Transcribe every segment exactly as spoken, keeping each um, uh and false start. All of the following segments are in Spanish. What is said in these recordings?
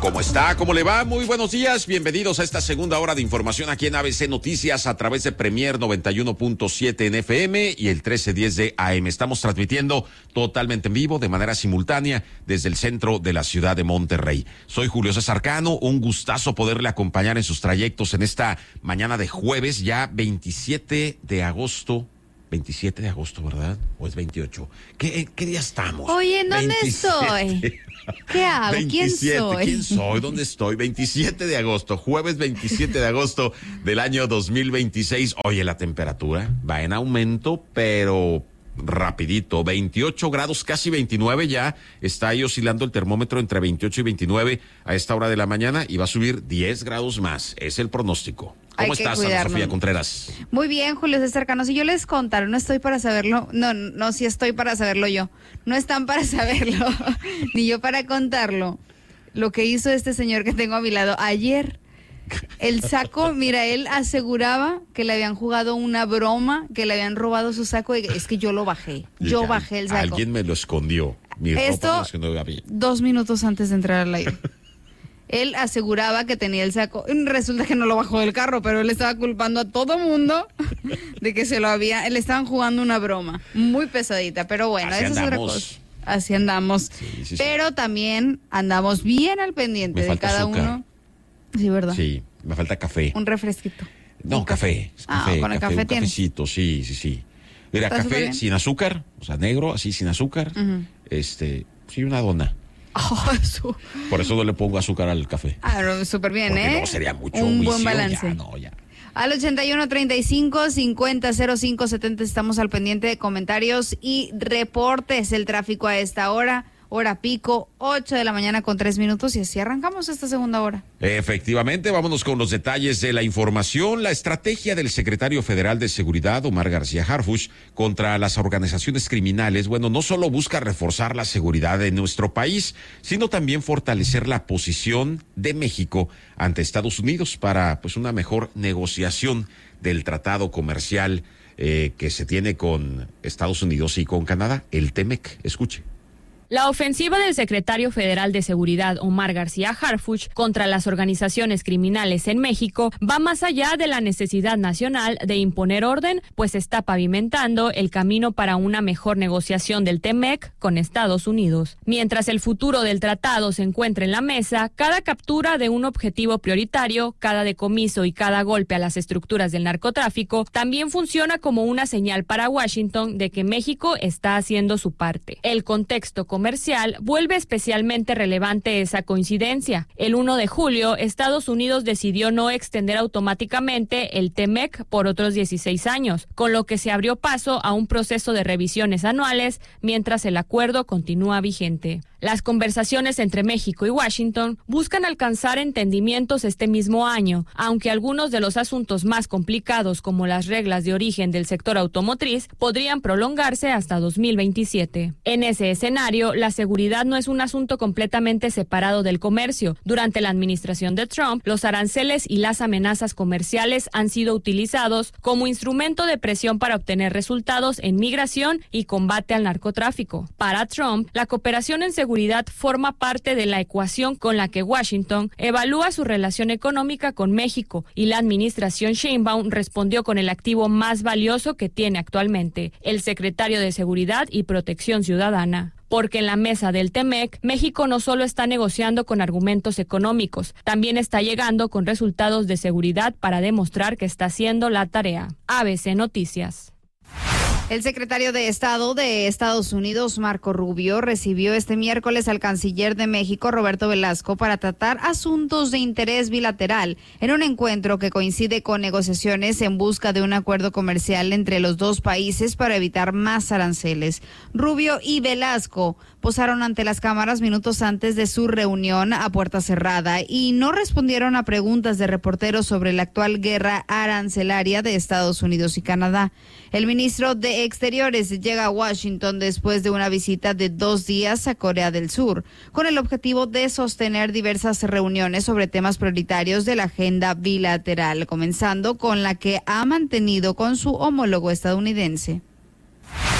¿Cómo está? ¿Cómo le va? Muy buenos días. Bienvenidos a esta segunda hora de información aquí en A B C Noticias a través de Premier noventa y uno punto siete en F M y el trece diez de A M. Estamos transmitiendo totalmente en vivo, de manera simultánea, desde el centro de la ciudad de Monterrey. Soy Julio César Cano. Un gustazo poderle acompañar en sus trayectos en esta mañana de jueves, ya veintisiete de agosto. veintisiete de agosto, ¿verdad? ¿O es veintiocho? ¿Qué, qué día estamos? Oye, ¿en dónde veintisiete. estoy? ¿Qué hago? veintisiete. ¿Quién soy? ¿Quién soy? ¿Dónde estoy? veintisiete de agosto, jueves veintisiete de agosto del año dos mil veintiséis. Oye, la temperatura va en aumento, pero rapidito. veintiocho grados, casi veintinueve ya. Está ahí oscilando el termómetro entre veintiocho y veintinueve a esta hora de la mañana y va a subir diez grados más. Es el pronóstico. ¿Cómo Hay que estás, Ana cuidarnos. Sofía Contreras? Muy bien, Julio César Cano. Si yo les contara, no estoy para saberlo. No, no, sí estoy para saberlo yo. No están para saberlo, ni yo para contarlo. Lo que hizo este señor que tengo a mi lado ayer. El saco, mira, él aseguraba que le habían jugado una broma, que le habían robado su saco. Y es que yo lo bajé. Yo Ya, bajé el saco. Alguien me lo escondió. Mi ropa Esto, me lo escondió a mí. dos minutos antes de entrar al aire. Él aseguraba que tenía el saco. Resulta que no lo bajó del carro, pero él estaba culpando a todo mundo de que se lo había. Le estaban jugando una broma muy pesadita, pero bueno, Así eso es otra andamos. cosa. Así andamos. Sí, sí, sí. Pero también andamos bien al pendiente Me de falta cada azúcar. uno. Sí, ¿verdad? Sí, me falta café. Un refresquito. No, Un café. Ah, café, con el café, café un tienes. cafecito, sí, sí, sí. Mira, Está súper café bien. sin azúcar, o sea, negro, así sin azúcar. Ujú. Este, sí, una dona. Oh, su- Por eso no le pongo azúcar al café. ah, no, súper bien, Porque ¿eh? luego sería mucho Un vicio, buen balance. Ya, no, ya. Al ochenta y uno treinta y cinco cincuenta cero cinco setenta estamos al pendiente de comentarios y reportes. El tráfico a esta hora, hora pico, ocho de la mañana con tres minutos y así arrancamos esta segunda hora. Efectivamente, vámonos con los detalles de la información. La estrategia del secretario federal de Seguridad, Omar García Harfuch, contra las organizaciones criminales, bueno, no solo busca reforzar la seguridad de nuestro país, sino también fortalecer la posición de México ante Estados Unidos para, pues, una mejor negociación del tratado comercial eh, que se tiene con Estados Unidos y con Canadá, el TEMEC. Escuche. La ofensiva del secretario federal de Seguridad, Omar García Harfuch, contra las organizaciones criminales en México va más allá de la necesidad nacional de imponer orden, pues está pavimentando el camino para una mejor negociación del TEMEC con Estados Unidos. Mientras el futuro del tratado se encuentra en la mesa, cada captura de un objetivo prioritario, cada decomiso y cada golpe a las estructuras del narcotráfico también funciona como una señal para Washington de que México está haciendo su parte. El contexto comercial vuelve especialmente relevante esa coincidencia. El primero de julio, Estados Unidos decidió no extender automáticamente el TEMEC por otros dieciséis años, con lo que se abrió paso a un proceso de revisiones anuales mientras el acuerdo continúa vigente. Las conversaciones entre México y Washington buscan alcanzar entendimientos este mismo año, aunque algunos de los asuntos más complicados, como las reglas de origen del sector automotriz, podrían prolongarse hasta dos mil veintisiete. En ese escenario, la seguridad no es un asunto completamente separado del comercio. Durante la administración de Trump, los aranceles y las amenazas comerciales han sido utilizados como instrumento de presión para obtener resultados en migración y combate al narcotráfico. Para Trump, la cooperación en seguridad forma parte de la ecuación con la que Washington evalúa su relación económica con México, y la administración Sheinbaum respondió con el activo más valioso que tiene actualmente, el secretario de Seguridad y Protección Ciudadana. Porque en la mesa del TEMEC, México no solo está negociando con argumentos económicos, también está llegando con resultados de seguridad para demostrar que está haciendo la tarea. A B C Noticias. El secretario de Estado de Estados Unidos, Marco Rubio, recibió este miércoles al canciller de México, Roberto Velasco, para tratar asuntos de interés bilateral en un encuentro que coincide con negociaciones en busca de un acuerdo comercial entre los dos países para evitar más aranceles. Rubio y Velasco posaron ante las cámaras minutos antes de su reunión a puerta cerrada y no respondieron a preguntas de reporteros sobre la actual guerra arancelaria de Estados Unidos y Canadá. El ministro de Exteriores llega a Washington después de una visita de dos días a Corea del Sur, con el objetivo de sostener diversas reuniones sobre temas prioritarios de la agenda bilateral, comenzando con la que ha mantenido con su homólogo estadounidense.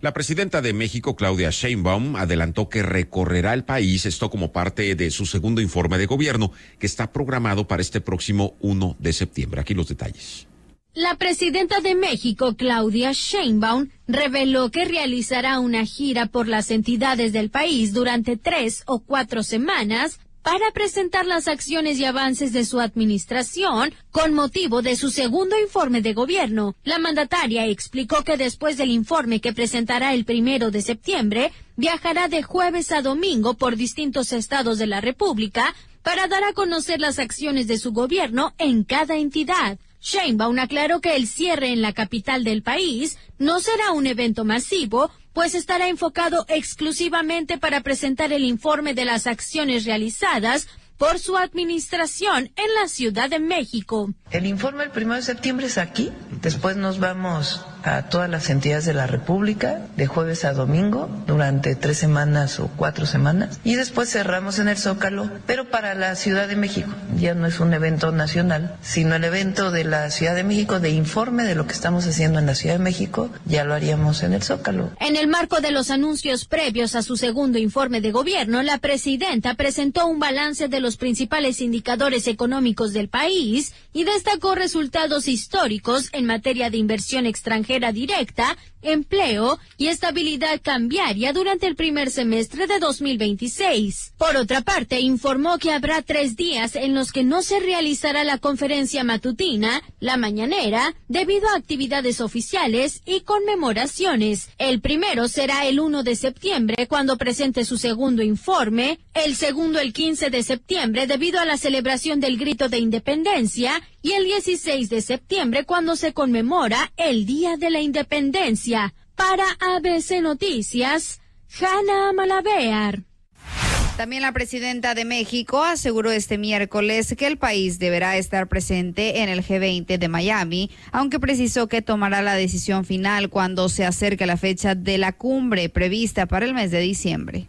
La presidenta de México, Claudia Sheinbaum, adelantó que recorrerá el país, esto como parte de su segundo informe de gobierno, que está programado para este próximo primero de septiembre. Aquí los detalles. La presidenta de México, Claudia Sheinbaum, reveló que realizará una gira por las entidades del país durante tres o cuatro semanas para presentar las acciones y avances de su administración con motivo de su segundo informe de gobierno. La mandataria explicó que después del informe que presentará el primero de septiembre, viajará de jueves a domingo por distintos estados de la República para dar a conocer las acciones de su gobierno en cada entidad. Sheinbaum aclaró que el cierre en la capital del país no será un evento masivo, pues estará enfocado exclusivamente para presentar el informe de las acciones realizadas por su administración en la Ciudad de México. El informe el primero de septiembre es aquí, después nos vamos a todas las entidades de la República, de jueves a domingo, durante tres semanas o cuatro semanas, y después cerramos en el Zócalo, pero para la Ciudad de México. Ya no es un evento nacional, sino el evento de la Ciudad de México, de informe de lo que estamos haciendo en la Ciudad de México, ya lo haríamos en el Zócalo. En el marco de los anuncios previos a su segundo informe de gobierno, la presidenta presentó un balance de los principales indicadores económicos del país y destacó resultados históricos en materia de inversión extranjera directa, empleo y estabilidad cambiaria durante el primer semestre de dos mil veintiséis. Por otra parte, informó que habrá tres días en los que no se realizará la conferencia matutina, la mañanera, debido a actividades oficiales y conmemoraciones. El primero será el primero de septiembre, cuando presente su segundo informe, el segundo el quince de septiembre debido a la celebración del Grito de Independencia y el dieciséis de septiembre cuando se conmemora el Día de la Independencia. Para A B C Noticias, Hanna Malavear. También la presidenta de México aseguró este miércoles que el país deberá estar presente en el G veinte de Miami, aunque precisó que tomará la decisión final cuando se acerque la fecha de la cumbre prevista para el mes de diciembre.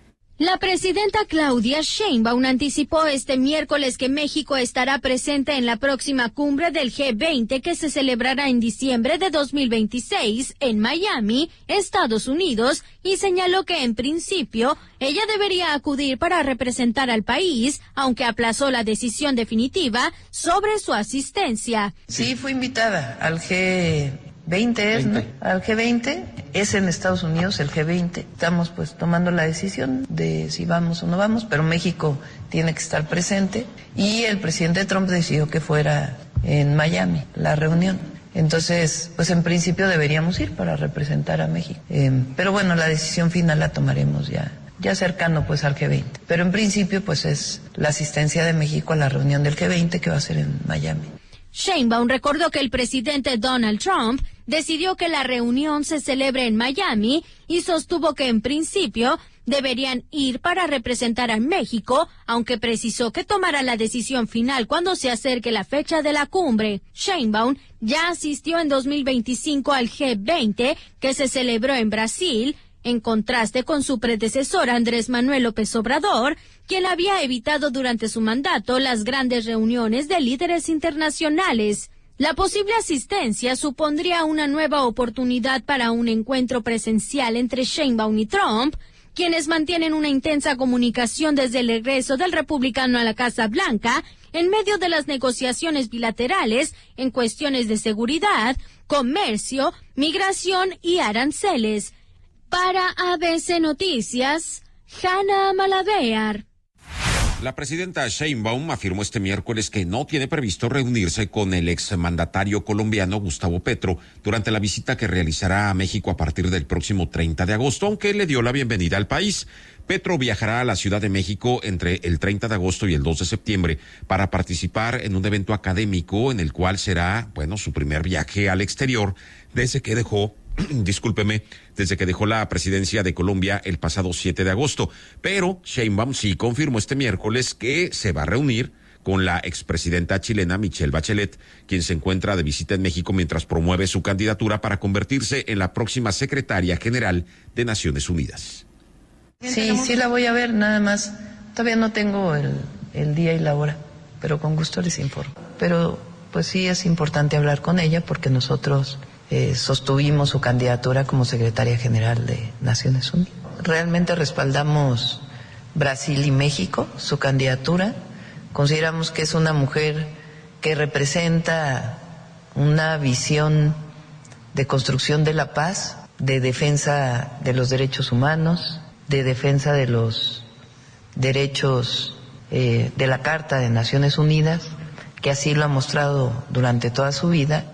La presidenta Claudia Sheinbaum anticipó este miércoles que México estará presente en la próxima cumbre del G veinte que se celebrará en diciembre de dos mil veintiséis en Miami, Estados Unidos, y señaló que en principio ella debería acudir para representar al país, aunque aplazó la decisión definitiva sobre su asistencia. Sí, fui invitada al G veinte, es, ¿no? Al G veinte, es en Estados Unidos el G veinte. Estamos pues tomando la decisión de si vamos o no vamos, pero México tiene que estar presente y el presidente Trump decidió que fuera en Miami la reunión. Entonces, pues en principio deberíamos ir para representar a México. Eh, pero bueno, la decisión final la tomaremos ya, ya cercano pues al G veinte. Pero en principio pues es la asistencia de México a la reunión del G veinte que va a ser en Miami. Sheinbaum recordó que el presidente Donald Trump decidió que la reunión se celebre en Miami y sostuvo que en principio deberían ir para representar a México, aunque precisó que tomará la decisión final cuando se acerque la fecha de la cumbre. Sheinbaum ya asistió en dos mil veinticinco al G veinte, que se celebró en Brasil, en contraste con su predecesor Andrés Manuel López Obrador, quien había evitado durante su mandato las grandes reuniones de líderes internacionales. La posible asistencia supondría una nueva oportunidad para un encuentro presencial entre Sheinbaum y Trump, quienes mantienen una intensa comunicación desde el regreso del republicano a la Casa Blanca, en medio de las negociaciones bilaterales en cuestiones de seguridad, comercio, migración y aranceles. Para A B C Noticias, Hanna Malavear. La presidenta Sheinbaum afirmó este miércoles que no tiene previsto reunirse con el exmandatario colombiano Gustavo Petro durante la visita que realizará a México a partir del próximo treinta de agosto, aunque le dio la bienvenida al país. Petro viajará a la Ciudad de México entre el treinta de agosto y el dos de septiembre para participar en un evento académico en el cual será, bueno, su primer viaje al exterior desde que dejó discúlpeme, desde que dejó la presidencia de Colombia el pasado siete de agosto. Pero Sheinbaum sí confirmó este miércoles que se va a reunir con la expresidenta chilena Michelle Bachelet, quien se encuentra de visita en México mientras promueve su candidatura para convertirse en la próxima secretaria general de Naciones Unidas. Sí, sí la voy a ver, nada más. Todavía no tengo el, el día y la hora, pero con gusto les informo. Pero pues sí es importante hablar con ella porque nosotros eh, sostuvimos su candidatura como secretaria general de Naciones Unidas. Realmente respaldamos Brasil y México, su candidatura. Consideramos que es una mujer que representa una visión de construcción de la paz, de defensa de los derechos humanos, de defensa de los derechos eh, de la Carta de Naciones Unidas, que así lo ha mostrado durante toda su vida.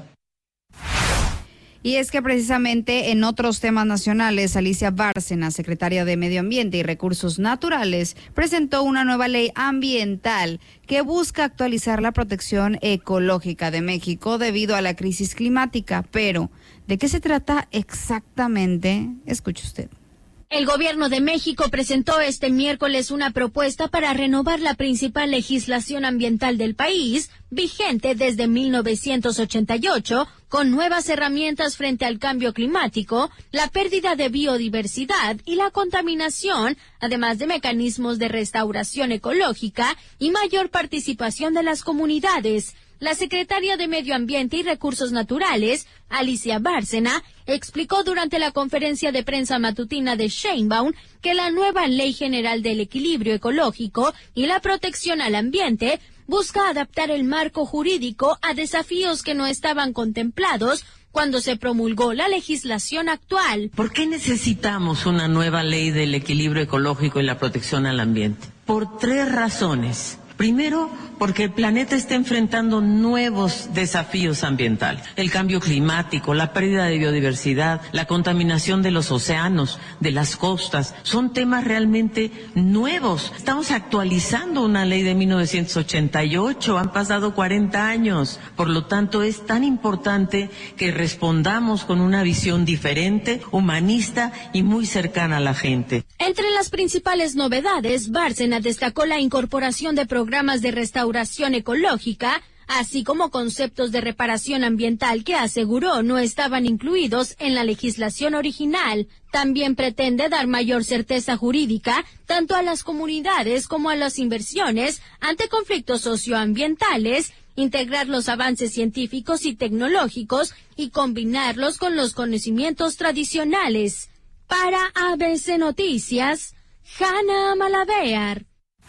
Y es que precisamente en otros temas nacionales, Alicia Bárcena, secretaria de Medio Ambiente y Recursos Naturales, presentó una nueva ley ambiental que busca actualizar la protección ecológica de México debido a la crisis climática. Pero, ¿de qué se trata exactamente? Escuche usted. El gobierno de México presentó este miércoles una propuesta para renovar la principal legislación ambiental del país, vigente desde mil novecientos ochenta y ocho, con nuevas herramientas frente al cambio climático, la pérdida de biodiversidad y la contaminación, además de mecanismos de restauración ecológica y mayor participación de las comunidades. La secretaria de Medio Ambiente y Recursos Naturales, Alicia Bárcena, explicó durante la conferencia de prensa matutina de Sheinbaum que la nueva Ley General del Equilibrio Ecológico y la Protección al Ambiente busca adaptar el marco jurídico a desafíos que no estaban contemplados cuando se promulgó la legislación actual. ¿Por qué necesitamos una nueva Ley del Equilibrio Ecológico y la Protección al Ambiente? Por tres razones. Primero, porque el planeta está enfrentando nuevos desafíos ambientales. El cambio climático, la pérdida de biodiversidad, la contaminación de los océanos, de las costas, son temas realmente nuevos. Estamos actualizando una ley de mil novecientos ochenta y ocho, han pasado cuarenta años. Por lo tanto, es tan importante que respondamos con una visión diferente, humanista y muy cercana a la gente. Entre las principales novedades, Bárcena destacó la incorporación de programas de restauración ecológica, así como conceptos de reparación ambiental que aseguró no estaban incluidos en la legislación original. También pretende dar mayor certeza jurídica tanto a las comunidades como a las inversiones ante conflictos socioambientales, integrar los avances científicos y tecnológicos y combinarlos con los conocimientos tradicionales. Para A B C Noticias, Hanna Malavear.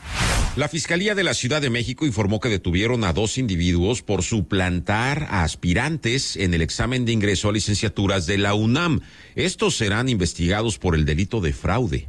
La Fiscalía de la Ciudad de México informó que detuvieron a dos individuos por suplantar a aspirantes en el examen de ingreso a licenciaturas de la UNAM. Estos serán investigados por el delito de fraude.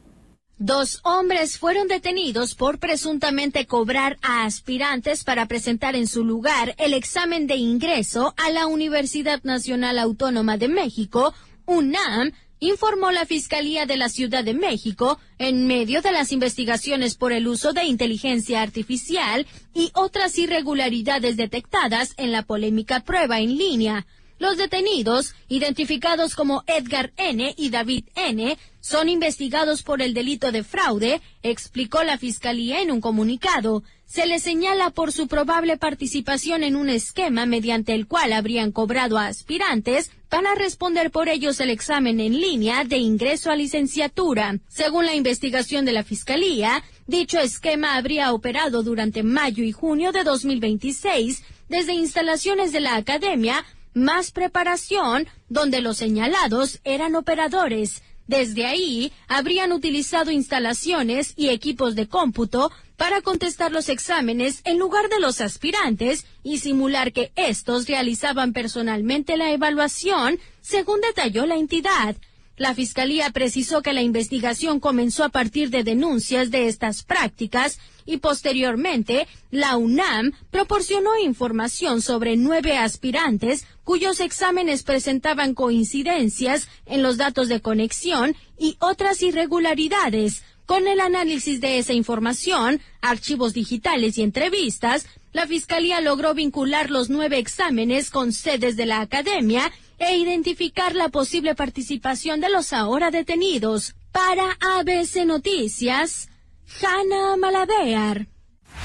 Dos hombres fueron detenidos por presuntamente cobrar a aspirantes para presentar en su lugar el examen de ingreso a la Universidad Nacional Autónoma de México, UNAM, informó la Fiscalía de la Ciudad de México en medio de las investigaciones por el uso de inteligencia artificial y otras irregularidades detectadas en la polémica prueba en línea. Los detenidos, identificados como Edgar N. y David N., son investigados por el delito de fraude, explicó la Fiscalía en un comunicado. Se les señala por su probable participación en un esquema mediante el cual habrían cobrado a aspirantes para responder por ellos el examen en línea de ingreso a licenciatura. Según la investigación de la Fiscalía, dicho esquema habría operado durante mayo y junio de dos mil veintiséis desde instalaciones de la Academia Más Preparación, donde los señalados eran operadores. Desde ahí, habrían utilizado instalaciones y equipos de cómputo para contestar los exámenes en lugar de los aspirantes y simular que estos realizaban personalmente la evaluación, según detalló la entidad. La Fiscalía precisó que la investigación comenzó a partir de denuncias de estas prácticas y posteriormente la UNAM proporcionó información sobre nueve aspirantes cuyos exámenes presentaban coincidencias en los datos de conexión y otras irregularidades. Con el análisis de esa información, archivos digitales y entrevistas, la Fiscalía logró vincular los nueve exámenes con sedes de la Academia e identificar la posible participación de los ahora detenidos. Para A B C Noticias, Hanna Malavear.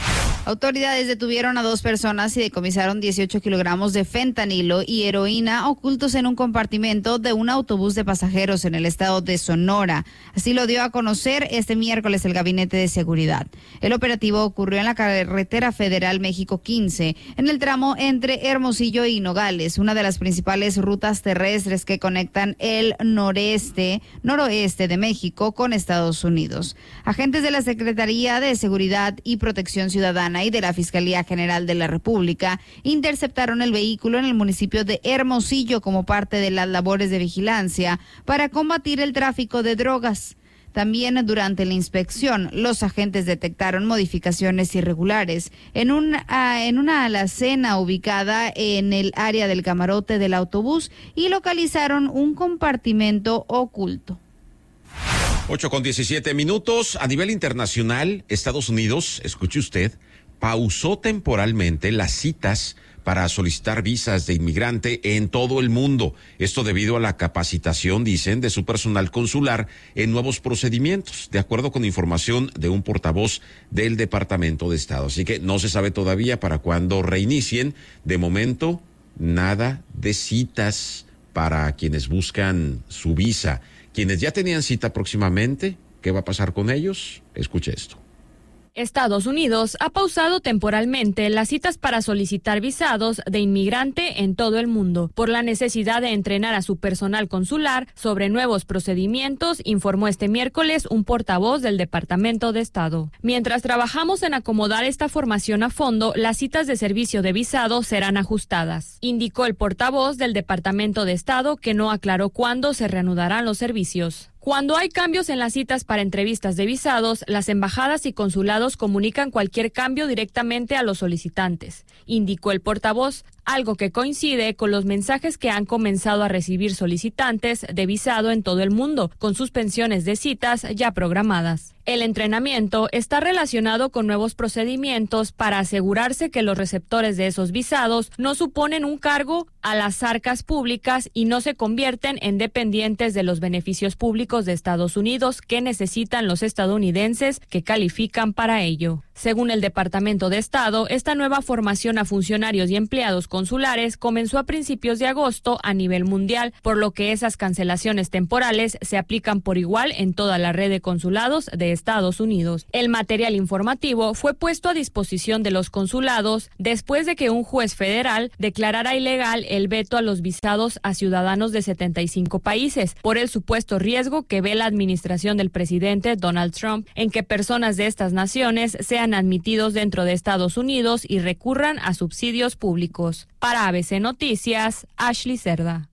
Autoridades detuvieron a dos personas y decomisaron dieciocho kilogramos de fentanilo y heroína ocultos en un compartimento de un autobús de pasajeros en el estado de Sonora. Así lo dio a conocer este miércoles el Gabinete de Seguridad. El operativo ocurrió en la carretera federal México quince, en el tramo entre Hermosillo y Nogales, una de las principales rutas terrestres que conectan el noreste, noroeste de México con Estados Unidos. Agentes de la Secretaría de Seguridad y Protección Ciudadana y de la Fiscalía General de la República interceptaron el vehículo en el municipio de Hermosillo como parte de las labores de vigilancia para combatir el tráfico de drogas. También durante la inspección, los agentes detectaron modificaciones irregulares en, un, uh, en una alacena ubicada en el área del camarote del autobús y localizaron un compartimento oculto. ocho con diecisiete minutos. A nivel internacional, Estados Unidos, escuche usted, pausó temporalmente las citas para solicitar visas de inmigrante en todo el mundo. Esto debido a la capacitación, dicen, de su personal consular en nuevos procedimientos, de acuerdo con información de un portavoz del Departamento de Estado. Así que no se sabe todavía para cuándo reinicien. De momento, nada de citas para quienes buscan su visa. Quienes ya tenían cita próximamente, ¿qué va a pasar con ellos? Escuche esto. Estados Unidos ha pausado temporalmente las citas para solicitar visados de inmigrante en todo el mundo por la necesidad de entrenar a su personal consular sobre nuevos procedimientos, informó este miércoles un portavoz del Departamento de Estado. Mientras trabajamos en acomodar esta formación a fondo, las citas de servicio de visado serán ajustadas, indicó el portavoz del Departamento de Estado, que no aclaró cuándo se reanudarán los servicios. Cuando hay cambios en las citas para entrevistas de visados, las embajadas y consulados comunican cualquier cambio directamente a los solicitantes, indicó el portavoz, algo que coincide con los mensajes que han comenzado a recibir solicitantes de visado en todo el mundo, con suspensiones de citas ya programadas. El entrenamiento está relacionado con nuevos procedimientos para asegurarse que los receptores de esos visados no suponen un cargo a las arcas públicas y no se convierten en dependientes de los beneficios públicos de Estados Unidos que necesitan los estadounidenses que califican para ello. Según el Departamento de Estado, esta nueva formación a funcionarios y empleados consulares comenzó a principios de agosto a nivel mundial, por lo que esas cancelaciones temporales se aplican por igual en toda la red de consulados de Estados Unidos. El material informativo fue puesto a disposición de los consulados después de que un juez federal declarara ilegal el veto a los visados a ciudadanos de setenta y cinco países por el supuesto riesgo que ve la administración del presidente Donald Trump en que personas de estas naciones sean admitidos dentro de Estados Unidos y recurran a subsidios públicos. Para A B C Noticias, Ashley Cerda.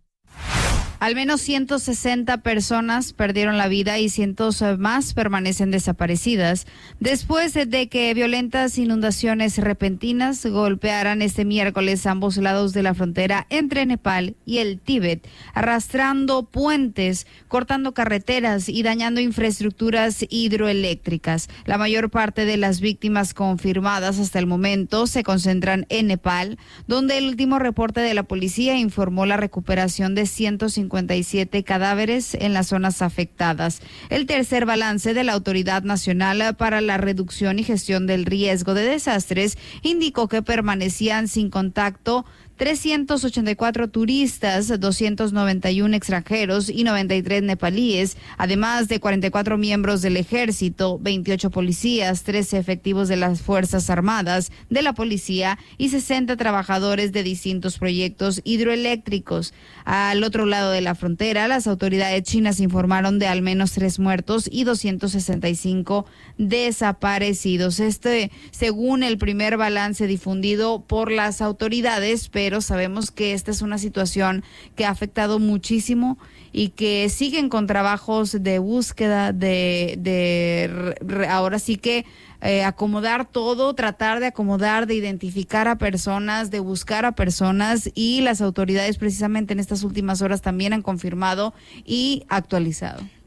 Al menos ciento sesenta personas perdieron la vida y cientos más permanecen desaparecidas después de que violentas inundaciones repentinas golpearan este miércoles ambos lados de la frontera entre Nepal y el Tíbet, arrastrando puentes, cortando carreteras y dañando infraestructuras hidroeléctricas. La mayor parte de las víctimas confirmadas hasta el momento se concentran en Nepal, donde el último reporte de la policía informó la recuperación de ciento cincuenta y siete cadáveres en las zonas afectadas. El tercer balance de la Autoridad Nacional para la Reducción y Gestión del Riesgo de Desastres indicó que permanecían sin contacto trescientos ochenta y cuatro turistas, doscientos noventa y uno extranjeros y noventa y tres nepalíes, además de cuarenta y cuatro miembros del ejército, veintiocho policías, trece efectivos de las Fuerzas Armadas, de la policía y sesenta trabajadores de distintos proyectos hidroeléctricos. Al otro lado de la frontera, las autoridades chinas informaron de al menos tres muertos y doscientos sesenta y cinco desaparecidos. Este, según el primer balance difundido por las autoridades, pero sabemos que esta es una situación que ha afectado muchísimo y que siguen con trabajos de búsqueda, de, de re, ahora sí que eh, acomodar todo, tratar de acomodar, de identificar a personas, de buscar a personas, y las autoridades precisamente en estas últimas horas también han confirmado y actualizado.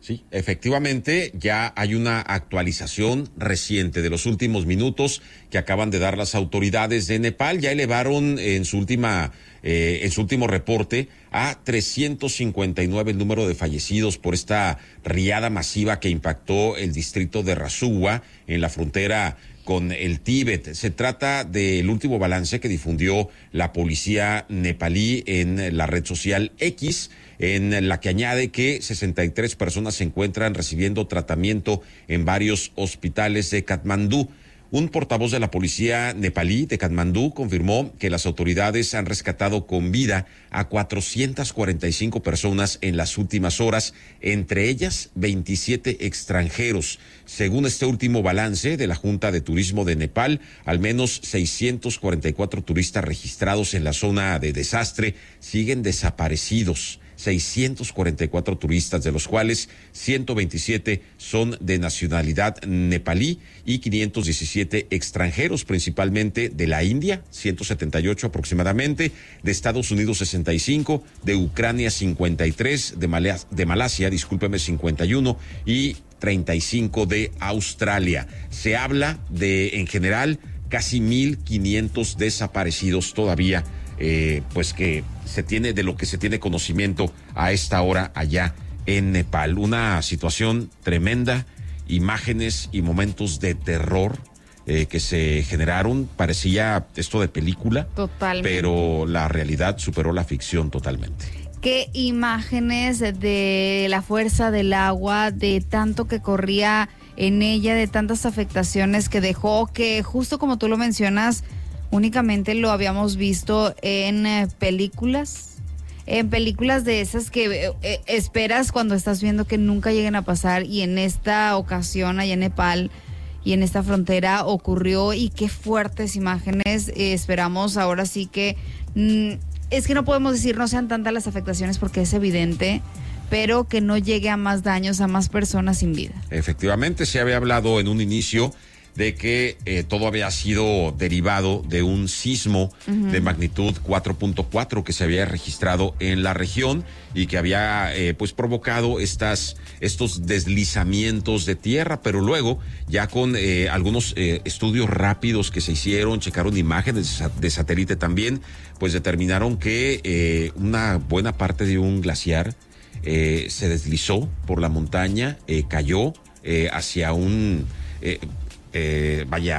Sí, efectivamente, ya hay una actualización reciente de los últimos minutos que acaban de dar las autoridades de Nepal. Ya elevaron en su última, eh, en su último reporte a trescientos cincuenta y nueve el número de fallecidos por esta riada masiva que impactó el distrito de Rasuwa en la frontera con el Tíbet. Se trata del último balance que difundió la policía nepalí en la red social X, en la que añade que sesenta y tres personas se encuentran recibiendo tratamiento en varios hospitales de Katmandú. Un portavoz de la policía nepalí de Katmandú confirmó que las autoridades han rescatado con vida a cuatrocientas cuarenta y cinco personas en las últimas horas, entre ellas veintisiete extranjeros. Según este último balance de la Junta de Turismo de Nepal, al menos seiscientos cuarenta y cuatro turistas registrados en la zona de desastre siguen desaparecidos. seiscientos cuarenta y cuatro turistas, de los cuales ciento veintisiete son de nacionalidad nepalí y quinientos diecisiete extranjeros, principalmente de la India, ciento setenta y ocho aproximadamente, de Estados Unidos sesenta y cinco, de Ucrania cincuenta y tres, de, Malaya, de Malasia, discúlpeme, cincuenta y uno y treinta y cinco de Australia. Se habla de, en general, casi mil quinientos desaparecidos todavía, eh, pues que se tiene, de lo que se tiene conocimiento a esta hora allá en Nepal. Una situación tremenda, imágenes y momentos de terror eh, que se generaron. Parecía esto de película, totalmente, pero la realidad superó la ficción totalmente. Qué imágenes de la fuerza del agua, de tanto que corría en ella, de tantas afectaciones que dejó, que justo como tú lo mencionas, únicamente lo habíamos visto en eh, películas, en películas de esas que eh, esperas cuando estás viendo que nunca lleguen a pasar, y en esta ocasión allá en Nepal y en esta frontera ocurrió, y qué fuertes imágenes. Eh, esperamos ahora sí que, mm, es que no podemos decir no sean tantas las afectaciones porque es evidente, pero que no llegue a más daños, a más personas sin vida. Efectivamente, se había hablado en un inicio de que eh, todo había sido derivado de un sismo uh-huh. de magnitud cuatro punto cuatro que se había registrado en la región y que había eh, pues provocado estas estos deslizamientos de tierra, pero luego ya con eh, algunos eh, estudios rápidos que se hicieron, checaron imágenes de satélite también, pues determinaron que eh, una buena parte de un glaciar eh, se deslizó por la montaña, eh, cayó eh, hacia un eh, Eh, vaya,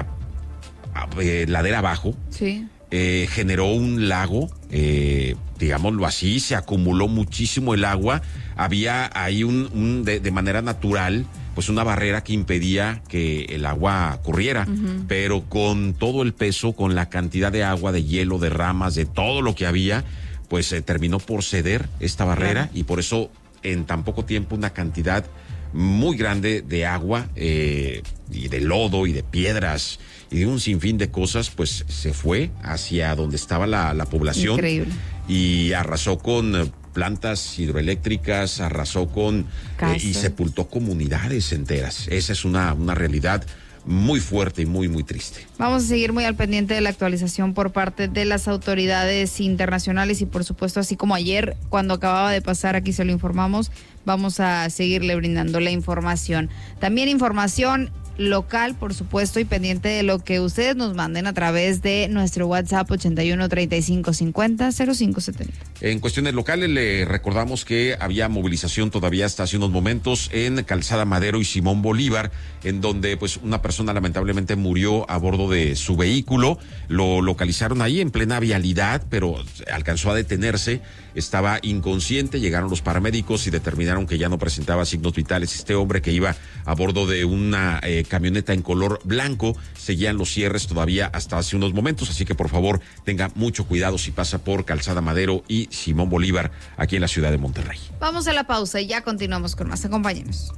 eh, ladera abajo, sí. eh, generó un lago, eh, digámoslo así, se acumuló muchísimo el agua, había ahí un, un de, de manera natural, pues una barrera que impedía que el agua corriera, uh-huh. pero con todo el peso, con la cantidad de agua, de hielo, de ramas, de todo lo que había, pues eh, terminó por ceder esta barrera, uh-huh. y por eso en tan poco tiempo una cantidad muy grande de agua eh, y de lodo y de piedras y de un sinfín de cosas, pues se fue hacia donde estaba la, la población. Increíble. Y arrasó con plantas hidroeléctricas, arrasó con eh, y sepultó comunidades enteras. Esa es una, una realidad muy fuerte y muy, muy triste. Vamos a seguir muy al pendiente de la actualización por parte de las autoridades internacionales y por supuesto, así como ayer cuando acababa de pasar, aquí se lo informamos, vamos a seguirle brindando la información. También información local, por supuesto, y pendiente de lo que ustedes nos manden a través de nuestro WhatsApp ochenta y uno, treinta y cinco, cincuenta, cero cinco setenta. En cuestiones locales le recordamos que había movilización todavía hasta hace unos momentos en Calzada Madero y Simón Bolívar, en donde pues una persona lamentablemente murió a bordo de su vehículo. Lo localizaron ahí en plena vialidad, pero alcanzó a detenerse, estaba inconsciente, llegaron los paramédicos y determinaron que ya no presentaba signos vitales. Este hombre, que iba a bordo de una eh, camioneta en color blanco, seguían los cierres todavía hasta hace unos momentos, así que por favor tenga mucho cuidado si pasa por Calzada Madero y Simón Bolívar aquí en la ciudad de Monterrey. Vamos a la pausa y ya continuamos con más. Acompáñenos.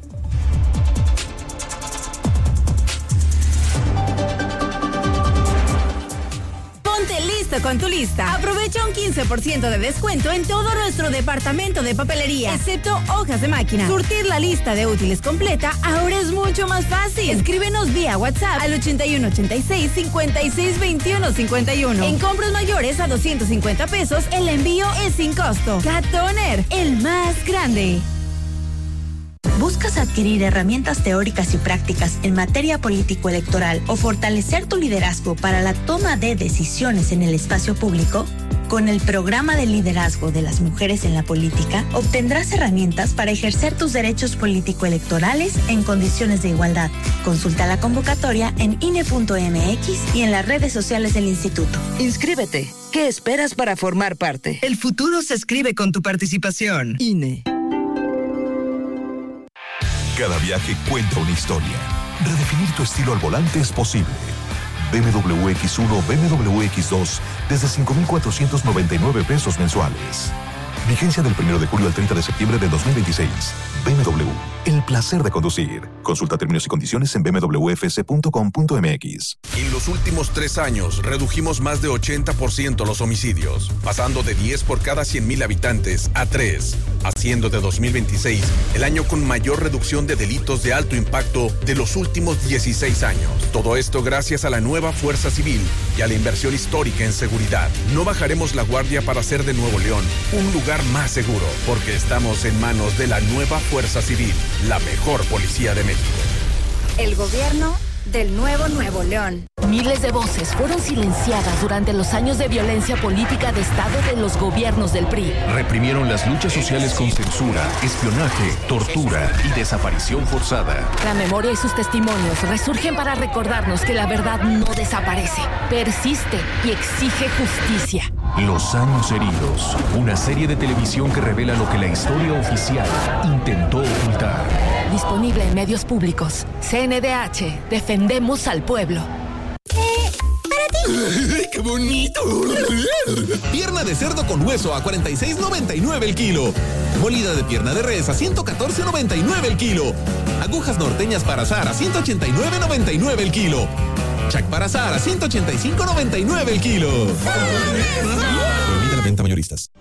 Listo con tu lista. Aprovecha un quince por ciento de descuento en todo nuestro departamento de papelería, excepto hojas de máquina. Surtir la lista de útiles completa ahora es mucho más fácil. Escríbenos vía WhatsApp al ochenta y uno, ochenta y seis, cincuenta y seis, veintiuno, cincuenta y uno. En compras mayores a doscientos cincuenta pesos, el envío es sin costo. Cat Toner, el más grande. ¿Buscas adquirir herramientas teóricas y prácticas en materia político-electoral o fortalecer tu liderazgo para la toma de decisiones en el espacio público? Con el programa de liderazgo de las mujeres en la política, obtendrás herramientas para ejercer tus derechos político-electorales en condiciones de igualdad. Consulta la convocatoria en I N E punto M X y en las redes sociales del instituto. Inscríbete. ¿Qué esperas para formar parte? El futuro se escribe con tu participación. I N E. Cada viaje cuenta una historia. Redefinir tu estilo al volante es posible. B M W X uno, B M W X dos, desde cinco mil cuatrocientos noventa y nueve pesos mensuales. Vigencia del primero de julio al treinta de septiembre del dos mil veintiséis. B M W, el placer de conducir. Consulta términos y condiciones en b m w f c punto com punto m x. En los últimos tres años redujimos más de ochenta por ciento los homicidios, pasando de diez por cada cien mil habitantes a tres, haciendo de dos mil veintiséis el año con mayor reducción de delitos de alto impacto de los últimos dieciséis años. Todo esto gracias a la nueva Fuerza Civil y a la inversión histórica en seguridad. No bajaremos la guardia para hacer de Nuevo León un lugar más seguro, porque estamos en manos de la nueva Fuerza Civil, la mejor policía de México. El gobierno del nuevo Nuevo León. Miles de voces fueron silenciadas durante los años de violencia política de Estado de los gobiernos del P R I. Reprimieron las luchas sociales con censura, espionaje, tortura y desaparición forzada. La memoria y sus testimonios resurgen para recordarnos que la verdad no desaparece, persiste y exige justicia. Los años heridos, una serie de televisión que revela lo que la historia oficial intentó ocultar. Disponible en medios públicos. C N D H, defendemos al pueblo. Eh, para ti. ¡Qué bonito! Pierna de cerdo con hueso a cuarenta y seis noventa y nueve el kilo. Molida de pierna de res a ciento catorce noventa y nueve el kilo. Agujas norteñas para asar a ciento ochenta y nueve noventa y nueve el kilo. Chac para asar a ciento ochenta y cinco noventa y nueve el kilo. Prohibida la venta mayoristas.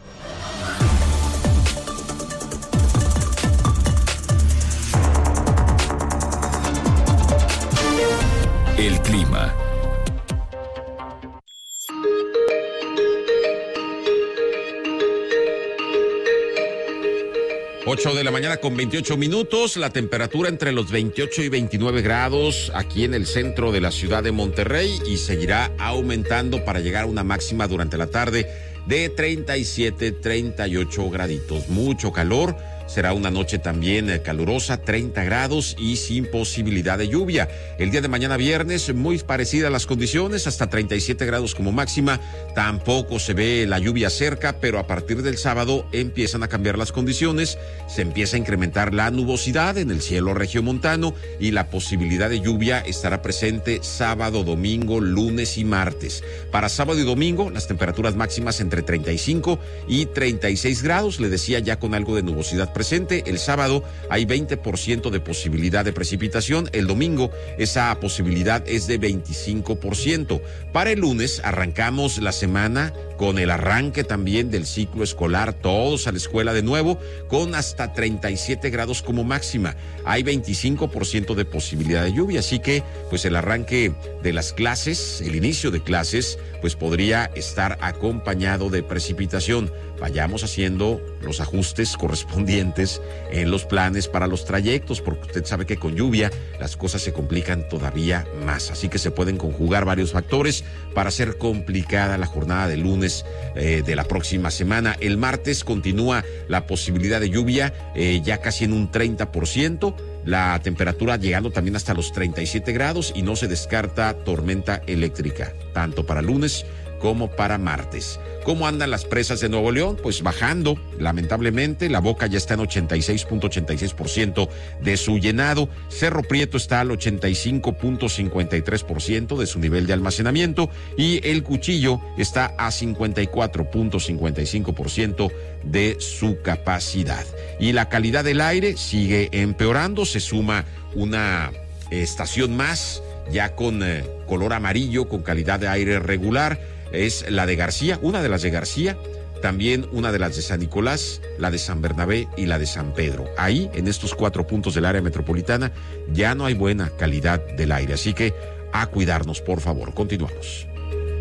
El clima. ocho de la mañana con veintiocho minutos, la temperatura entre los veintiocho y veintinueve grados aquí en el centro de la ciudad de Monterrey y seguirá aumentando para llegar a una máxima durante la tarde de treinta y siete, treinta y ocho graditos. Mucho calor. Será una noche también calurosa, treinta grados y sin posibilidad de lluvia. El día de mañana viernes, muy parecida a las condiciones, hasta treinta y siete grados como máxima. Tampoco se ve la lluvia cerca, pero a partir del sábado empiezan a cambiar las condiciones. Se empieza a incrementar la nubosidad en el cielo regiomontano y la posibilidad de lluvia estará presente sábado, domingo, lunes y martes. Para sábado y domingo, las temperaturas máximas entre treinta y cinco y treinta y seis grados. Le decía, ya con algo de nubosidad presente. El sábado hay veinte por ciento de posibilidad de precipitación. El domingo esa posibilidad es de veinticinco por ciento. Para el lunes arrancamos la semana con el arranque también del ciclo escolar, todos a la escuela de nuevo, con hasta treinta y siete grados como máxima. Hay veinticinco por ciento de posibilidad de lluvia, así que pues el arranque de las clases, el inicio de clases, pues podría estar acompañado de precipitación. Vayamos haciendo los ajustes correspondientes en los planes para los trayectos, porque usted sabe que con lluvia las cosas se complican todavía más. Así que se pueden conjugar varios factores para hacer complicada la jornada de lunes eh, de la próxima semana. El martes continúa la posibilidad de lluvia eh, ya casi en un treinta por ciento. La temperatura llegando también hasta los treinta y siete grados y no se descarta tormenta eléctrica, tanto para lunes como para martes. ¿Cómo andan las presas de Nuevo León? Pues bajando, lamentablemente. La Boca ya está en ochenta y seis punto ochenta y seis por ciento de su llenado. Cerro Prieto está al ochenta y cinco punto cincuenta y tres por ciento de su nivel de almacenamiento. Y El Cuchillo está a cincuenta y cuatro punto cincuenta y cinco por ciento de su capacidad. Y la calidad del aire sigue empeorando. Se suma una estación más, ya con eh, color amarillo, con calidad de aire regular. Es la de García, una de las de García, también una de las de San Nicolás, la de San Bernabé y la de San Pedro. Ahí, en estos cuatro puntos del área metropolitana, ya no hay buena calidad del aire, así que a cuidarnos, por favor. Continuamos.